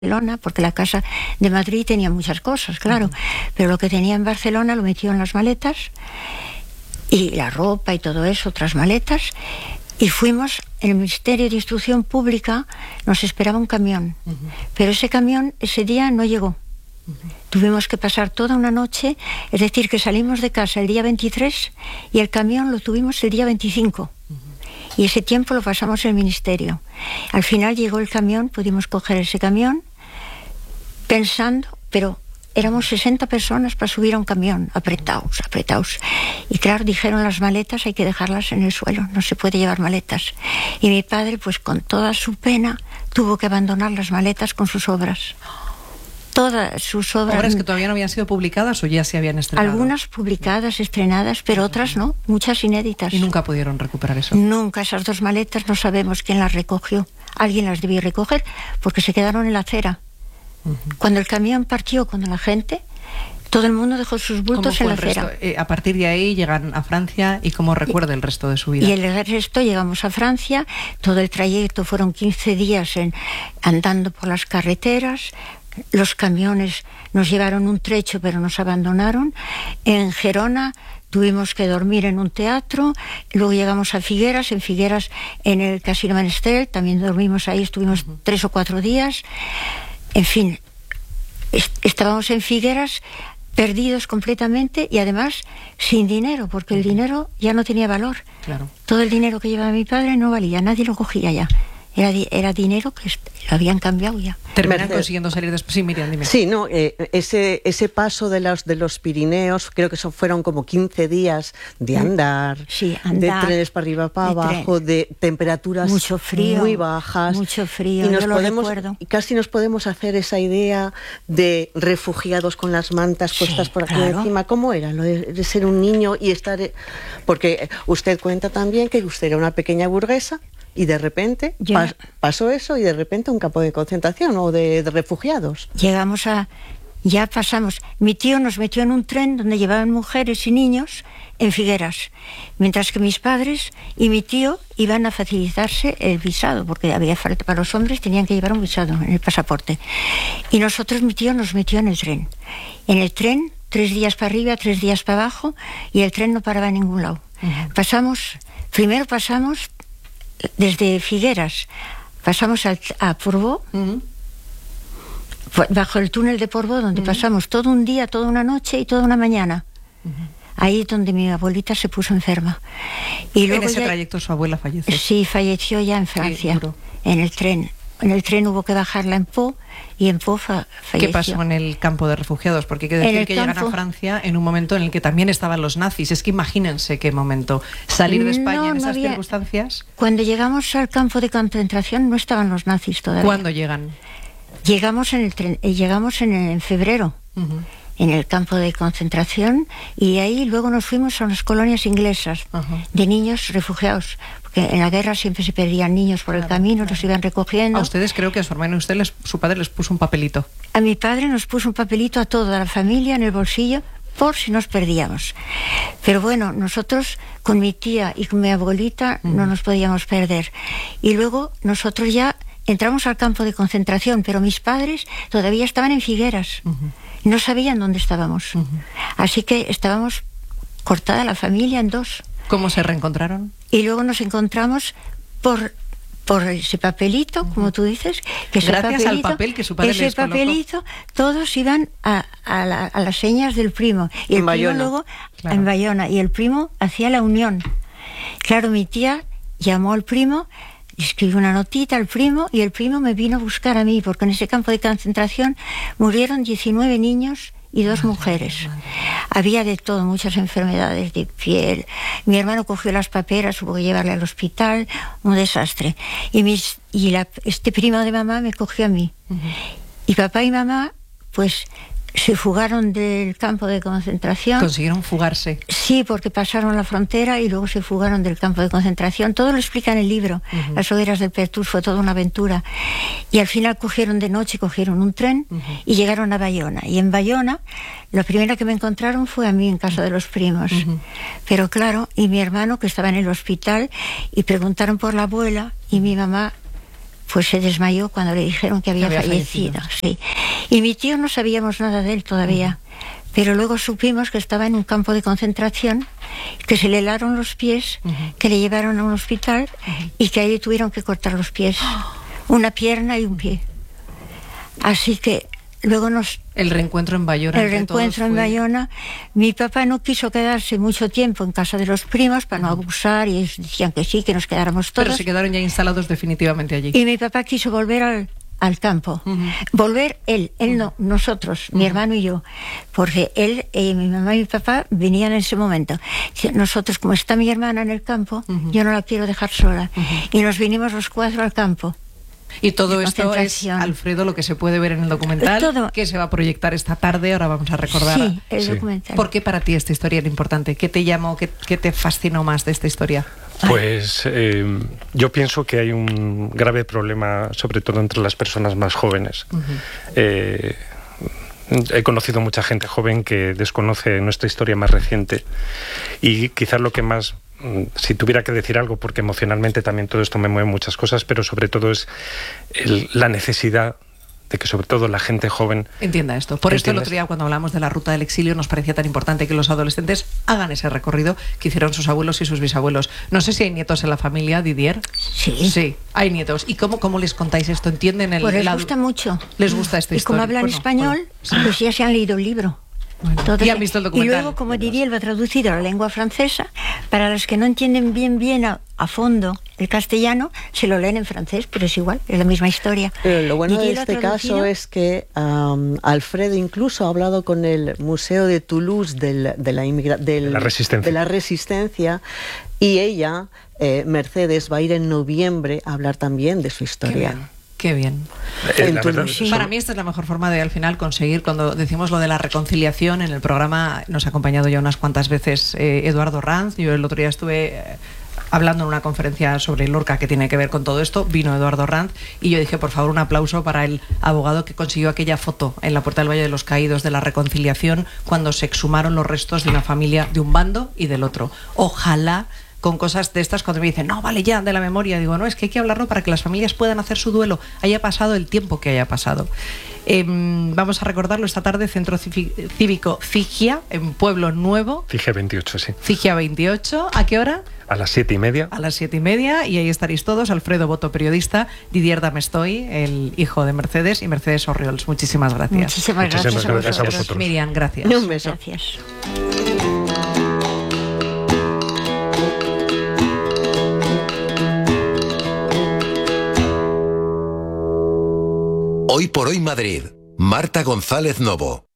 Barcelona, porque la casa de Madrid tenía muchas cosas, claro, pero lo que tenía en Barcelona lo metió en las maletas, y la ropa y todo eso, otras maletas, y fuimos. En el Ministerio de Instrucción Pública nos esperaba un camión, pero ese camión ese día no llegó. Tuvimos que pasar toda una noche, es decir, que salimos de casa el día 23 y el camión lo tuvimos el día 25. Y ese tiempo lo pasamos en el ministerio. Al final llegó el camión, pudimos coger ese camión pensando, pero éramos 60 personas para subir a un camión, apretados. Y claro, dijeron, las maletas hay que dejarlas en el suelo, no se puede llevar maletas. Y mi padre, pues con toda su pena, tuvo que abandonar las maletas con sus obras. Todas sus obras. ¿Obras que todavía no habían sido publicadas o ya se habían estrenado? Algunas publicadas, estrenadas, pero otras no, muchas inéditas. ¿Y nunca pudieron recuperar eso? Nunca. Esas 2 maletas no sabemos quién las recogió. Alguien las debió recoger porque se quedaron en la acera. Cuando el camión partió, cuando la gente, todo el mundo dejó sus bultos en la acera. A partir de ahí llegan a Francia, ¿y cómo recuerda el resto de su vida? Y el resto llegamos a Francia, todo el trayecto fueron 15 días andando por las carreteras. Los camiones nos llevaron un trecho, pero nos abandonaron. En Gerona tuvimos que dormir en un teatro. Luego llegamos a Figueras. En Figueras, en el Casino Menester, también dormimos ahí. Estuvimos 3 o 4 días. En fin, estábamos en Figueras perdidos completamente y además sin dinero, porque el dinero ya no tenía valor. Claro. Todo el dinero que llevaba mi padre no valía, nadie lo cogía ya. Era dinero que lo habían cambiado ya. Terminan consiguiendo salir después. Sí, Miriam, dime. Sí, no, ese paso de los Pirineos, creo que fueron como 15 días de andar, de trenes para arriba, para abajo, de temperaturas mucho frío, muy bajas. Mucho frío, y casi nos podemos hacer esa idea de refugiados con las mantas puestas por aquí encima. ¿Cómo era lo de ser un niño y estar...? Porque usted cuenta también que usted era una pequeña burguesa, y de repente pasó eso, y de repente un campo de concentración o de refugiados. Ya pasamos. Mi tío nos metió en un tren donde llevaban mujeres y niños en Figueras, mientras que mis padres y mi tío iban a facilitarse el visado, porque había falta para los hombres, tenían que llevar un visado en el pasaporte. Y nosotros, mi tío nos metió en el tren. En el tren, 3 días para arriba, 3 días para abajo, y el tren no paraba en ningún lado. Primero pasamos desde Figueras, pasamos a Portbou, bajo el túnel de Portbou, donde pasamos todo un día, toda una noche y toda una mañana. Ahí es donde mi abuelita se puso enferma. Y luego en ese trayecto su abuela falleció. Sí, falleció ya en Francia, en el tren. En el tren hubo que bajarla en Pau, y en Pau falleció. ¿Qué pasó en el campo de refugiados? Porque hay que decir que llegan a Francia en un momento en el que también estaban los nazis. Es que imagínense qué momento. Salir de España en esas circunstancias. Cuando llegamos al campo de concentración no estaban los nazis todavía. ¿Cuándo llegan? Llegamos en el tren, llegamos en febrero. En el campo de concentración, y ahí luego nos fuimos a unas colonias inglesas de niños refugiados, porque en la guerra siempre se perdían niños por el camino, los iban recogiendo. A ustedes, creo que a su hermano y su padre les puso un papelito. A mi padre nos puso un papelito a toda la familia en el bolsillo por si nos perdíamos. Pero bueno, nosotros con mi tía y con mi abuelita no nos podíamos perder. Y luego nosotros ya entramos al campo de concentración, pero mis padres todavía estaban en Figueras. No sabían dónde estábamos. Así que estábamos cortada la familia en 2. ¿Cómo se reencontraron? Y luego nos encontramos por ese papelito, como tú dices. Gracias al papel que su padre les colocó. Ese papelito, todos iban a las señas del primo. Y el primo luego en Bayona. Y el primo hacía la unión. Claro, mi tía llamó al primo, escribió una notita al primo, y el primo me vino a buscar a mí, porque en ese campo de concentración murieron 19 niños y 2 mujeres. Había de todo, muchas enfermedades de piel. Mi hermano cogió las paperas, hubo que llevarle al hospital, un desastre. Este primo de mamá me cogió a mí. Y papá y mamá, pues, se fugaron del campo de concentración. ¿Consiguieron fugarse? Sí, porque pasaron la frontera y luego se fugaron del campo de concentración. Todo lo explica en el libro. Las hogueras del Pertús, fue toda una aventura. Y al final cogieron de noche, cogieron un tren y llegaron a Bayona. Y en Bayona, lo primero que me encontraron fue a mí en casa de los primos. Pero claro, y mi hermano que estaba en el hospital, y preguntaron por la abuela, y mi mamá pues se desmayó cuando le dijeron que había fallecido. Sí. Y mi tío no sabíamos nada de él todavía, pero luego supimos que estaba en un campo de concentración, que se le helaron los pies, que le llevaron a un hospital y que ahí tuvieron que cortar los pies, una pierna y un pie. Así que luego el reencuentro en Bayona. El reencuentro en Bayona. Mi papá no quiso quedarse mucho tiempo en casa de los primos para no abusar, y ellos decían que sí, que nos quedáramos todos. Pero se quedaron ya instalados definitivamente allí. Y mi papá quiso volver al campo. Volver él no, nosotros, mi hermano y yo. Porque él, mi mamá y mi papá venían en ese momento. Nosotros, como está mi hermana en el campo, yo no la quiero dejar sola. Y nos vinimos los 4 al campo. Y todo esto es, Alfredo, lo que se puede ver en el documental, que se va a proyectar esta tarde. Ahora vamos a recordar. Sí, el documental. ¿Por qué para ti esta historia era importante? ¿Qué te llamó, qué te fascinó más de esta historia? Pues yo pienso que hay un grave problema, sobre todo entre las personas más jóvenes. He conocido mucha gente joven que desconoce nuestra historia más reciente, y quizás lo que más, si tuviera que decir algo, porque emocionalmente también todo esto me mueve muchas cosas, pero sobre todo es la necesidad de que sobre todo la gente joven entienda esto. Por esto el otro día, cuando hablamos de la ruta del exilio, nos parecía tan importante que los adolescentes hagan ese recorrido que hicieron sus abuelos y sus bisabuelos. No sé si hay nietos en la familia, Didier. Sí, hay nietos. ¿Y cómo les contáis esto? ¿Entienden pues les gusta mucho. Les gusta esta historia. Y como hablan español, pues ya se han leído el libro. Bueno, ya han visto el documental. Y luego, como Didier lo ha traducido a la lengua francesa, para los que no entienden bien a fondo el castellano, se lo leen en francés, pero es igual, es la misma historia. Pero lo bueno de este caso es que Alfredo incluso ha hablado con el Museo de Toulouse de la Resistencia, y ella, Mercedes, va a ir en noviembre a hablar también de su historia. Qué bien. Para mí esta es la mejor forma de al final conseguir, cuando decimos lo de la reconciliación, en el programa nos ha acompañado ya unas cuantas veces Eduardo Ranz. Yo el otro día estuve hablando en una conferencia sobre Lorca que tiene que ver con todo esto, vino Eduardo Ranz y yo dije, por favor, un aplauso para el abogado que consiguió aquella foto en la Puerta del Valle de los Caídos de la reconciliación, cuando se exhumaron los restos de una familia de un bando y del otro. Ojalá con cosas de estas, cuando me dicen, no, vale ya, de la memoria, digo, no, es que hay que hablarlo para que las familias puedan hacer su duelo, haya pasado el tiempo que haya pasado. Vamos a recordarlo esta tarde, Centro Cívico Figia, en Pueblo Nuevo. Figia 28, sí. Figia 28, ¿a qué hora? A las 7:30. A las 7:30, y ahí estaréis todos. Alfredo Boto, periodista, Didier Damestoy, el hijo de Mercedes, y Mercedes Orriols. Muchísimas gracias. Muchísimas gracias a vosotros. Miriam, gracias. Un beso. Gracias. Hoy por hoy Madrid. Marta González Novo.